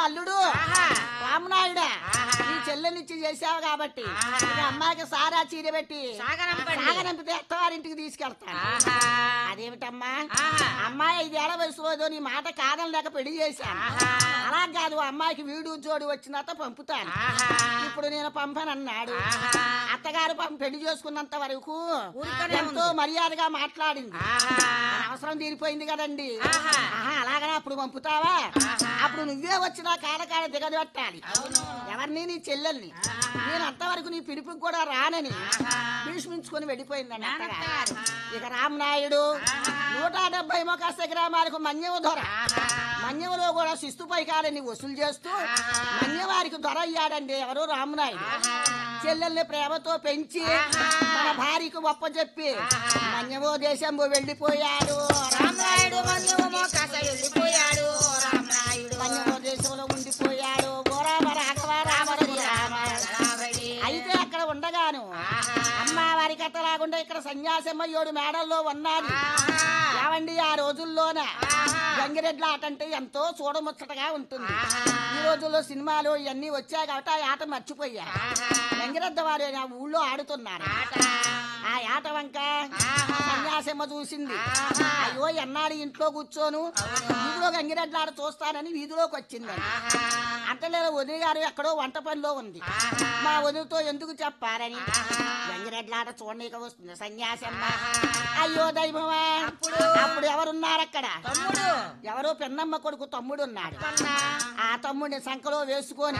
అల్లుడు రామనాయుడా ఈ చెల్లెనిచ్చి చేసావు కాబట్టి అమ్మాయికి సారా చీర పెట్టి సాగనంపితే అత్తవారింటికి తీసుకెళ్తాను. అదేమిటమ్మా అమ్మాయి 5 ఏళ్ల వయసులో నీ మాట కాదని లేక పెళ్లి చేశాను. అలా కాదు అమ్మాయికి వీడు జోడు వచ్చినంత పంపుతాను. ఇప్పుడు నేను పంపనన్నాడు. అత్తగారు పెళ్లి చేసుకున్నంత వరకు ఎంతో మర్యాదగా మాట్లాడింది. అవసరం తీరిపోయింది కదండి. అలాగనే అప్పుడు పంపుతావా? అప్పుడు నువ్వే వచ్చినా కాడకాడ దిగబెట్టాలి. ఎవరిని? నీ చెల్లెల్ని. నేను అంతవరకు నీ పిలుపుకి కూడా రానని భీష్మించుకొని వెళ్ళిపోయిందండి అత్తగారు. ఇక రామనాయుడు 170 మొకాస గ్రామాలకు మన్యము దొర. మన్యములో కూడా శిస్తు పైకాలని వసూలు చేస్తూ మన్యవారికి దొర అయ్యాడండి ఎవరు? రామనాయుడు. చెల్లెల్ని ప్రేమతో పెంచి తన భార్యకు గొప్ప చెప్పి మన్యమో దేశం వెళ్ళిపోయాడు రామనాయుడు. మన్యమో మొకాస వెళ్ళిపోయాడు రామనాయుడు. మన్యమో దేశంలో ఉండిపోయాడు. అయితే అక్కడ ఉండగాను అమ్మవారి కథలాగుండా ఇక్కడ సన్యాసమ్మ 7 మేడల్లో ఉన్నది. ఏమండి ఆ రోజుల్లోన గంగిరెడ్ల ఆట అంటే ఎంతో చూడముచ్చటగా ఉంటుంది. ఈ రోజుల్లో సినిమాలు ఇవన్నీ వచ్చాయి కాబట్టి ఆ ఆట మర్చిపోయారు. గంగిరెద్ద వారు ఆ ఊళ్ళో ఆడుతున్నారు. ఆ ఆట వంక సన్యాసమ్మ చూసింది. అయ్యో ఎన్నాడు ఇంట్లో కూర్చోను, వీధిలో గంగిరెడ్ల ఆట చూస్తానని వీధిలోకి వచ్చిందని. అంటలేదు వదిలి గారు ఎక్కడో వంట పనిలో ఉంది, మా వదిలితో ఎందుకు చెప్పారని. గంగిరెడ్ల ఆట చూడనీక వస్తుంది సన్యాసమ్మ. అయ్యో దైవమా, అప్పుడు ఎవరున్నారు అక్కడ? ఎవరో పెన్నమ్మ కొడుకు తమ్ముడు ఉన్నాడు. ఆ తమ్ముడిని సంకలో వేసుకొని